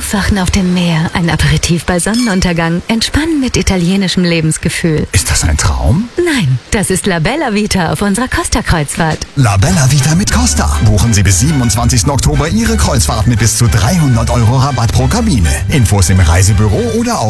Aufwachen auf dem Meer, ein Aperitif bei Sonnenuntergang, Entspannen mit italienischem Lebensgefühl. Ist das ein Traum? Nein, das ist La Bella Vita auf unserer Costa-Kreuzfahrt. La Bella Vita mit Costa. Buchen Sie bis 27. Oktober Ihre Kreuzfahrt mit bis zu 300 € Rabatt pro Kabine. Infos im Reisebüro oder auf